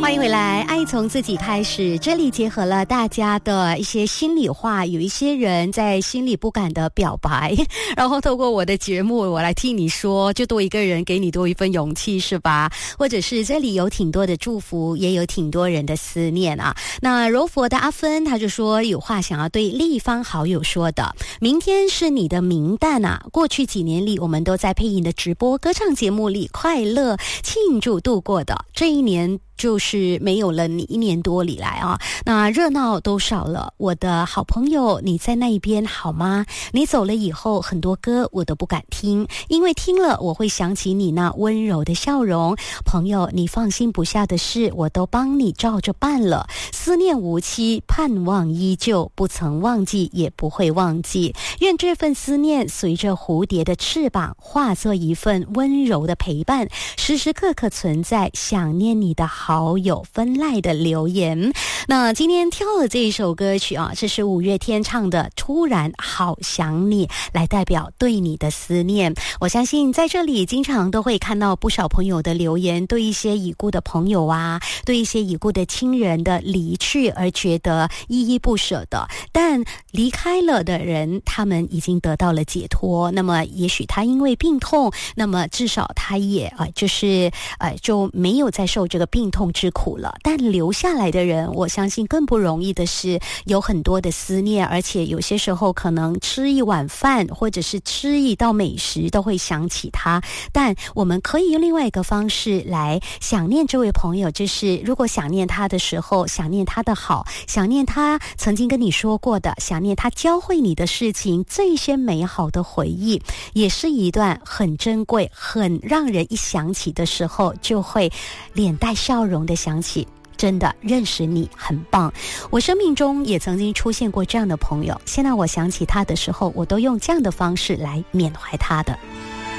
欢迎回来，爱从自己开始。这里结合了大家的一些心里话，有一些人在心里不敢的表白，然后透过我的节目我来替你说，就多一个人给你多一份勇气，是吧？或者是这里有挺多的祝福，也有挺多人的思念啊。那柔佛的阿芬他就说有话想要对立方好友说的，明天是你的名诞啊！过去几年里我们都在配音的直播歌唱节目里快乐庆祝度过的，这一年就是没有了你1年多里来啊，那热闹都少了。我的好朋友，你在那一边好吗？你走了以后，很多歌我都不敢听，因为听了我会想起你那温柔的笑容。朋友，你放心不下的事，我都帮你照着办了。思念无期，盼望依旧，不曾忘记，也不会忘记。愿这份思念随着蝴蝶的翅膀，化作一份温柔的陪伴，时时刻刻存在想念你的好友分赖的留言。那今天挑了这一首歌曲啊，这是5月天唱的《突然好想你》，来代表对你的思念。我相信在这里经常都会看到不少朋友的留言，对一些已故的朋友啊，对一些已故的亲人的离去而觉得依依不舍的，但离开了的人他们已经得到了解脱，那么也许他因为病痛，那么至少他也就没有再受这个病痛之苦了。但留下来的人，我相信更不容易的是有很多的思念，而且有些时候可能吃一碗饭或者是吃一道美食都会想起他。但我们可以用另外一个方式来想念这位朋友，就是如果想念他的时候，想念他的好，想念他曾经跟你说过的，想念他教会你的事情，这些美好的回忆也是一段很珍贵，很让人一想起的时候就会脸带笑容的想起，真的认识你很棒。我生命中也曾经出现过这样的朋友，现在我想起他的时候，我都用这样的方式来缅怀他的。